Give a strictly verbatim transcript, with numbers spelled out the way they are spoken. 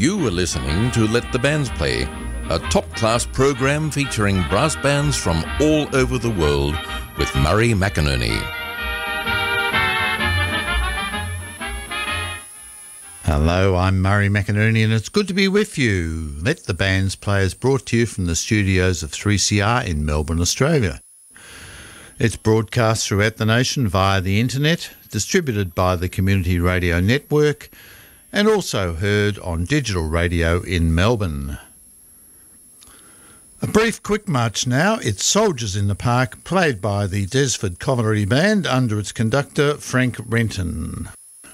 You are listening to Let the Bands Play, a top-class program featuring brass bands from all over the world with Murray McInerney. Hello, I'm Murray McInerney and it's good to be with you. Let the Bands Play is brought to you from the studios of three C R in Melbourne, Australia. It's broadcast throughout the nation via the internet, distributed by the Community Radio Network, and also heard on digital radio in Melbourne. A brief quick march now. It's Soldiers in the Park, played by the Desford Coventry Band under its conductor Frank Renton.